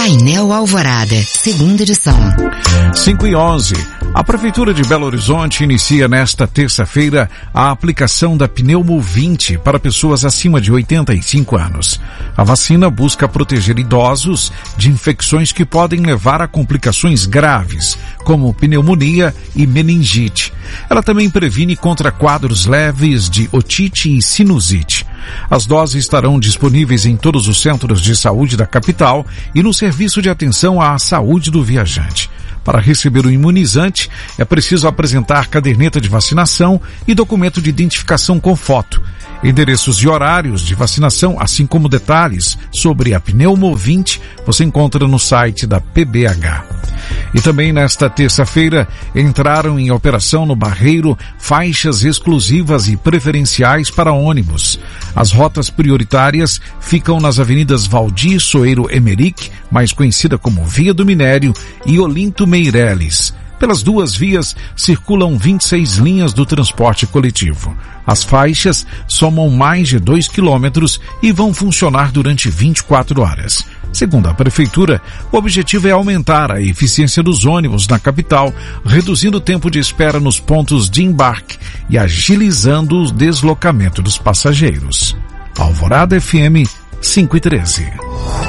Painel Alvorada, segunda edição. 5:11. A Prefeitura de Belo Horizonte inicia nesta terça-feira a aplicação da Pneumo 20 para pessoas acima de 85 anos. A vacina busca proteger idosos de infecções que podem levar a complicações graves, como pneumonia e meningite. Ela também previne contra quadros leves de otite e sinusite. As doses estarão disponíveis em todos os centros de saúde da capital e no serviço de atenção à saúde do viajante. Para receber o imunizante, é preciso apresentar caderneta de vacinação e documento de identificação com foto. Endereços e horários de vacinação, assim como detalhes sobre a Pneumo 20, você encontra no site da PBH. E também nesta terça-feira entraram em operação no Barreiro faixas exclusivas e preferenciais para ônibus. As rotas prioritárias ficam nas avenidas Valdir Soeiro Emerick, mais conhecida como Via do Minério, e Olinto Meireles. Pelas duas vias circulam 26 linhas do transporte coletivo. As faixas somam mais de 2 quilômetros e vão funcionar durante 24 horas. Segundo a Prefeitura, o objetivo é aumentar a eficiência dos ônibus na capital, reduzindo o tempo de espera nos pontos de embarque e agilizando o deslocamento dos passageiros. Alvorada FM 5:13.